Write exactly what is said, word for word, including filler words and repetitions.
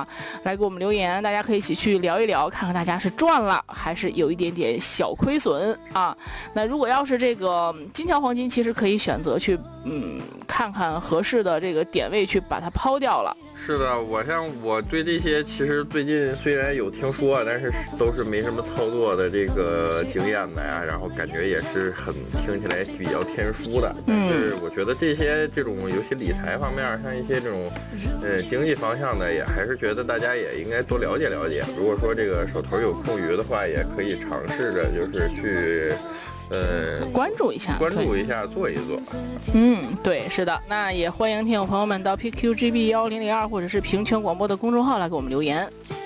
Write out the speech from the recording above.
啊，来给我们留言，大家可以一起去聊一聊，看看大家是赚了还是有一点点小亏损啊。那如果要是这个金条黄金，其实可以选择去嗯看看合适的这个点位去把它抛掉了。 是的，我像我对这些其实最近虽然有听说，但是都是没什么操作的这个经验的呀，然后感觉也是很听起来比较天书的。但是我觉得这些这种尤其理财方面，像一些这种呃经济方向的，也还是觉得大家也应该多了解了解。如果说这个手头有空余的话，也可以尝试着就是去。呃， 关注一下， 关注一下，做一做。 嗯，对，是的。那也欢迎听友朋友们到 P Q G B 幺零零二或者是平泉广播的公众号来给我们留言。